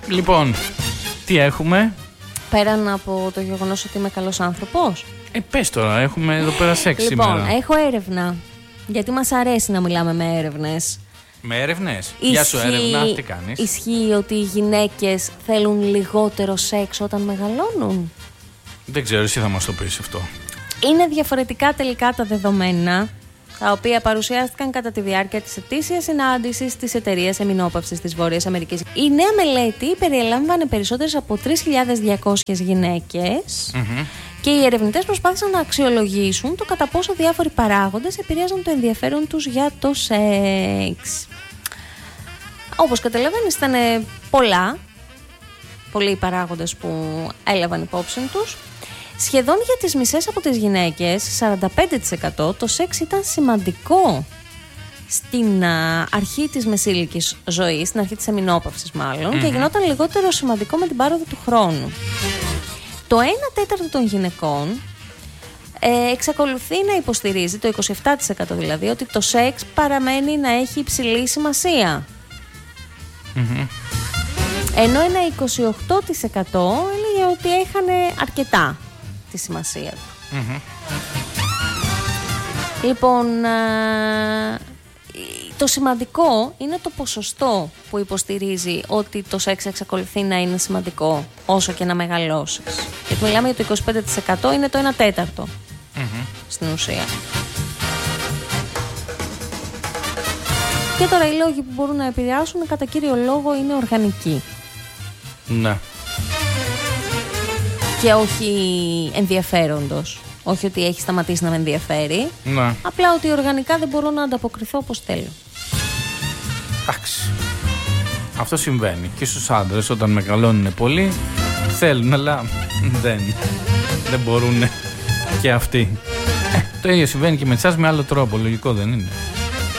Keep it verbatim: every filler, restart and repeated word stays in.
Λοιπόν, τι έχουμε? Πέραν από το γεγονός ότι είμαι καλός άνθρωπος. Ε, πες τώρα, έχουμε εδώ πέρα σεξ λοιπόν, σήμερα. Λοιπόν, έχω έρευνα. Γιατί μας αρέσει να μιλάμε με έρευνες. Με έρευνες? Γεια σου έρευνα, τι κάνεις? Ισχύει ότι οι γυναίκες θέλουν λιγότερο σεξ όταν μεγαλώνουν? Δεν ξέρω, εσύ θα μας το πεις αυτό. Είναι διαφορετικά τελικά τα δεδομένα, τα οποία παρουσιάστηκαν κατά τη διάρκεια της ετήσιας συνάντησης της εταιρείας εμεινόπαυσης της Βόρειας Αμερικής. Η νέα μελέτη περιέλαμβανε περισσότερες από τρεις χιλιάδες διακόσιες γυναίκες mm-hmm. και οι ερευνητές προσπάθησαν να αξιολογήσουν το κατά πόσο διάφοροι παράγοντες επηρέαζαν το ενδιαφέρον τους για το σεξ. Όπως καταλαβαίνεις, ήταν πολλά, πολλοί οι παράγοντες που έλαβαν υπόψη τους. Σχεδόν για τις μισές από τις γυναίκες, σαράντα πέντε τοις εκατό, το σεξ ήταν σημαντικό στην α, αρχή της μεσήλικης ζωής, στην αρχή της εμεινόπαυσης μάλλον, mm-hmm. και γινόταν λιγότερο σημαντικό με την πάροδο του χρόνου. Το ένα τέταρτο των γυναικών ε, εξακολουθεί να υποστηρίζει, το είκοσι επτά τοις εκατό δηλαδή, ότι το σεξ παραμένει να έχει υψηλή σημασία. Mm-hmm. Ενώ ένα είκοσι οκτώ τοις εκατό έλεγε ότι έχανε αρκετά τη σημασία του. Mm-hmm. Λοιπόν, α, το σημαντικό είναι το ποσοστό που υποστηρίζει ότι το σεξ εξακολουθεί να είναι σημαντικό όσο και να μεγαλώσεις. Γιατί μιλάμε για το είκοσι πέντε τοις εκατό, είναι το ένα τέταρτο mm-hmm. στην ουσία. Και τώρα οι λόγοι που μπορούν να επηρεάσουν κατά κύριο λόγο είναι οργανικοί. Ναι. Και όχι ενδιαφέροντος. Όχι ότι έχει σταματήσει να με ενδιαφέρει. Ναι. Απλά ότι οργανικά δεν μπορώ να ανταποκριθώ όπως θέλω. Εντάξει. Αυτό συμβαίνει και στους άντρες όταν μεγαλώνουν πολύ. Θέλουν, αλλά δεν, δεν μπορούν και αυτοί. Ε, το ίδιο συμβαίνει και με εσάς με άλλο τρόπο. Λογικό δεν είναι?